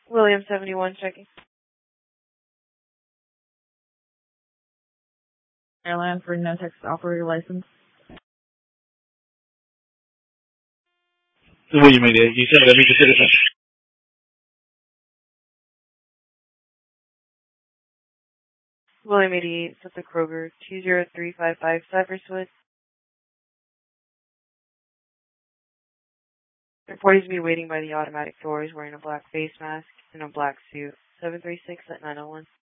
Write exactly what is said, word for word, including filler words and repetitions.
William seventy-one checking. Airline for no Texas operator license. William eighty-eight, you said that means a citizen. William eighty-eight, set the Kroger, two zero three five five Cypresswood. Report he's be waiting by the automatic doors wearing a black face mask and a black suit. seven three six at nine oh one.